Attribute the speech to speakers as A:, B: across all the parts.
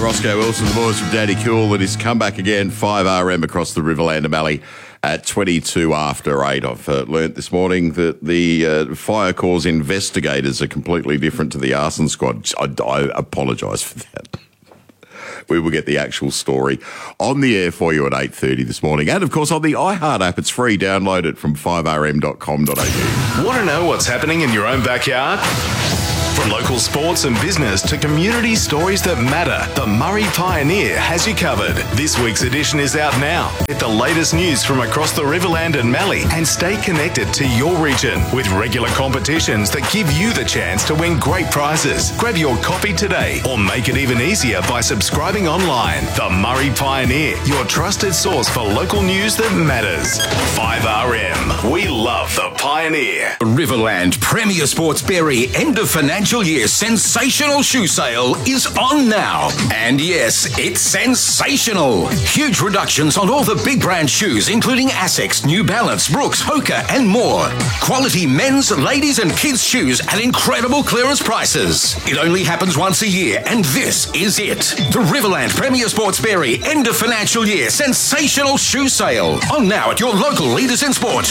A: Roscoe Wilson, the voice from Daddy Cool, and his comeback again, 5RM across the Riverland and Mallee at 22 after 8. I've learnt this morning that the fire cause investigators are completely different to the arson squad. I apologise for that. We will get the actual story on the air for you at 8:30 this morning. And, of course, on the iHeart app, it's free. Download it from 5rm.com.au.
B: Want to know what's happening in your own backyard? From local sports and business to community stories that matter, the Murray Pioneer has you covered. This week's edition is out now. Get the latest news from across the Riverland and Mallee and stay connected to your region with regular competitions that give you the chance to win great prizes. Grab your copy today or make it even easier by subscribing online. The Murray Pioneer, your trusted source for local news that matters. 5RM. We love the Pioneer.
C: Riverland Premier Sports Berry end of financial year sensational shoe sale is on now. And yes, it's sensational. Huge reductions on all the big brand shoes, including Asics, New Balance, Brooks, Hoka, and more. Quality men's, ladies, and kids' shoes at incredible clearance prices. It only happens once a year, and this is it. The Riverland Premier Sports Berry end of financial year sensational shoe sale. On now at your local leaders in sport.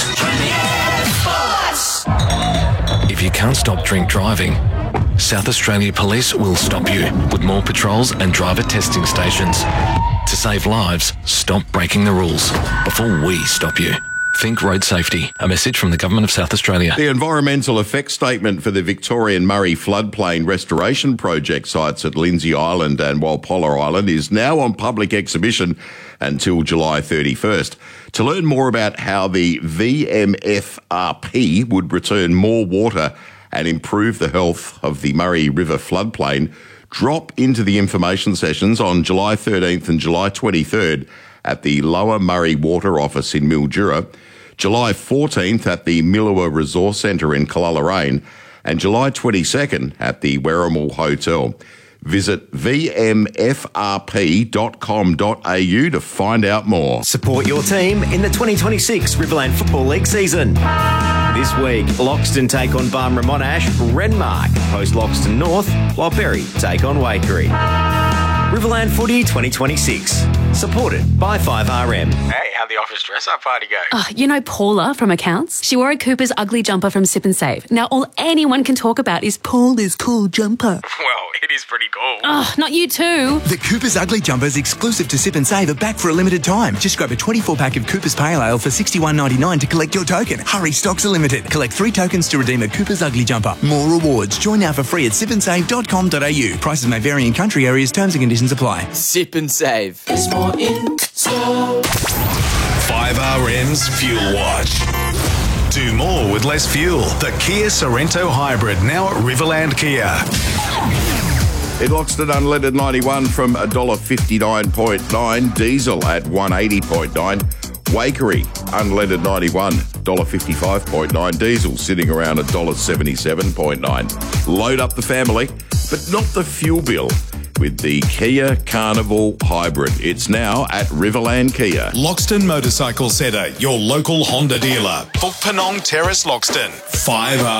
D: If you can't stop drink driving, South Australia Police will stop you with more patrols and driver testing stations. To save lives, stop breaking the rules before we stop you. Think road safety. A message from the Government of South Australia.
A: The environmental effects statement for the Victorian Murray floodplain restoration project sites at Lindsay Island and Walpolla Island is now on public exhibition until July 31st. To learn more about how the VMFRP would return more water and improve the health of the Murray River floodplain, drop into the information sessions on July 13th and July 23rd at the Lower Murray Water Office in Mildura, July 14th at the Millua Resource Centre in Callalaine, and July 22nd at the Werrimal Hotel. Visit vmfrp.com.au to find out more.
E: Support your team in the 2026 Riverland Football League season. This week, Loxton take on Barmera Monash, Renmark host Loxton North, while Berry take on Waikerie. Riverland Footy 2026, supported by 5RM.
F: Hey, how'd the office dress-up party go?
G: You know Paula from accounts? She wore a Cooper's ugly jumper from Sip and Save. Now all anyone can talk about is Paula's cool jumper.
F: Well, it is pretty cool.
G: Not you too.
H: The Cooper's Ugly Jumpers exclusive to Sip and Save are back for a limited time. Just grab a 24-pack of Cooper's Pale Ale for $61.99 to collect your token. Hurry, stocks are limited. Collect 3 tokens to redeem a Cooper's Ugly Jumper. More rewards. Join now for free at sipandsave.com.au. Prices may vary in country areas. Terms and conditions apply.
I: Sip and Save.
B: There's more in store. 5RM's Fuel Watch. Do more with less fuel. The Kia Sorento Hybrid, now at Riverland Kia.
A: In Loxton, unleaded 91 from $1.59.9, diesel at $1.80.9. Waikerie, unleaded 91, $1.55.9, diesel sitting around $1.77.9. Load up the family, but not the fuel bill, with the Kia Carnival Hybrid. It's now at Riverland Kia.
B: Loxton Motorcycle Centre, your local Honda dealer. Book Penong Terrace, Loxton. 5R.